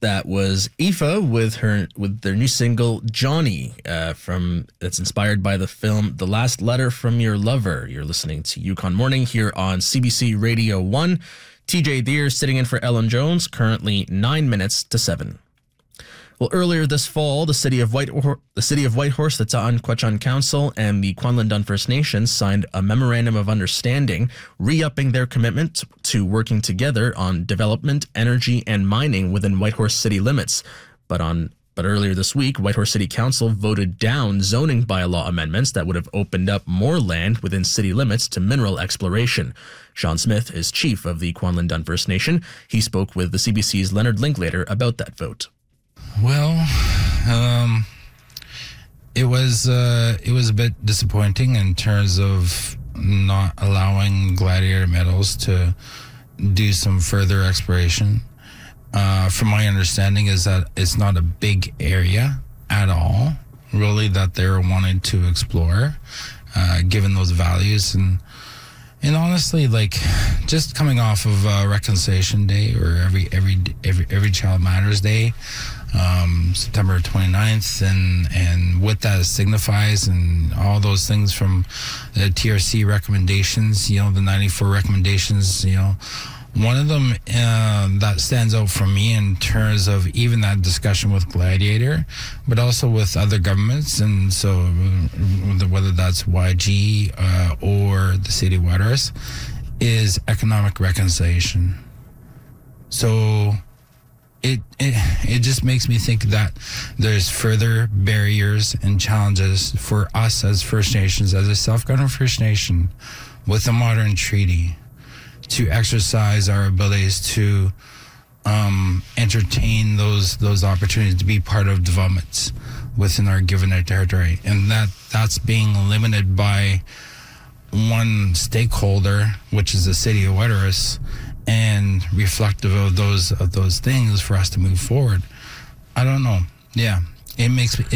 That was Aoife with their new single Johnny, that's inspired by the film The Last Letter from Your Lover. You're listening to Yukon Morning here on CBC Radio 1. TJ Deere sitting in for Ellen Jones, currently 9 minutes to 7. Well, earlier this fall, the city of Whitehorse, the Ta'an Quechan Council, and the Kwanlin First Nation signed a memorandum of understanding, re-upping their commitment to working together on development, energy, and mining within Whitehorse city limits. But earlier this week, Whitehorse City Council voted down zoning bylaw amendments that would have opened up more land within city limits to mineral exploration. Sean Smith is chief of the Kwanlin First Nation. He spoke with the CBC's Leonard Linklater about that vote. Well, it was a bit disappointing in terms of not allowing Gladiator Metals to do some further exploration. From my understanding is that it's not a big area at all, really, that they're wanting to explore, given those values. And honestly, like, just coming off of Reconciliation Day, or every Child Matters Day, September 29th, and what that signifies, and all those things from the TRC recommendations, the 94 recommendations, one of them that stands out for me in terms of even that discussion with Gladiator, but also with other governments, and so whether that's YG or the city of Whitehorse, is economic reconciliation. So it just makes me think that there's further barriers and challenges for us as First Nations, as a self-governing First Nation, with a modern treaty, to exercise our abilities to entertain those opportunities to be part of developments within our given territory, and that's being limited by one stakeholder, which is the city of Whitehorse, and reflective of those things for us to move forward. I don't know. Yeah, it makes me.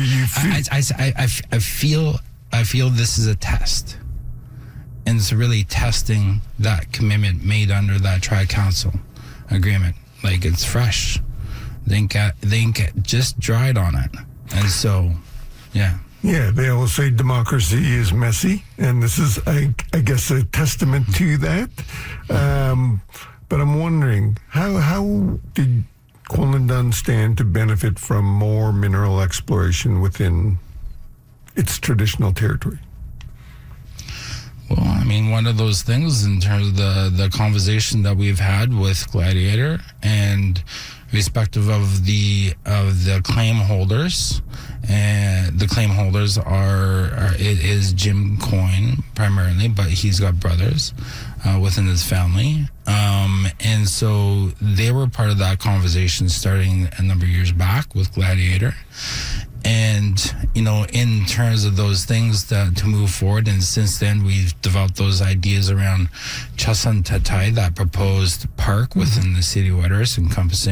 I feel this is a test. And it's really testing that commitment made under that Tri-Council agreement. Like, it's fresh. They ain't get just dried on it. And so, yeah. Yeah, they always say democracy is messy, and this is, I guess, a testament to that. But I'm wondering, how did Kwanlin stand to benefit from more mineral exploration within its traditional territory? Well, I mean, one of those things in terms of the conversation that we've had with Gladiator, and respective of the claim holders, and the claim holders it is Jim Coyne primarily, but he's got brothers within his family, and so they were part of that conversation starting a number of years back with Gladiator. And, in terms of those things to move forward, and since then we've developed those ideas around Chasan Tatai, that proposed park within the city of Whitehorse, encompassing